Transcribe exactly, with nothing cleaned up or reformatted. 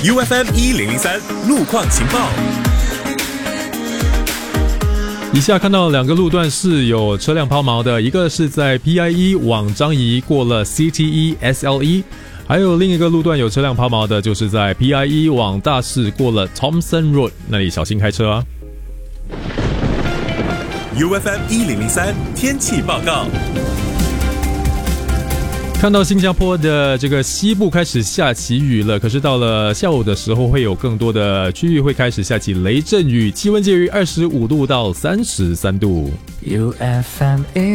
U F M 一零零三路况情报。 以下看到两个路段是有车辆抛锚的，一个是在 P I E 往樟宜过了 C T E S L E， 还有另一个路段有车辆抛锚的，就是在 P I E 往大市过了 Thompson Road， 那里小心开车啊。 U F M 一零零三天气报告。 看到新加坡的这个西部开始下起雨了，可是到了下午的时候会有更多的区域会开始下起雷阵雨，气温介于二十五度到三十三度。 U F M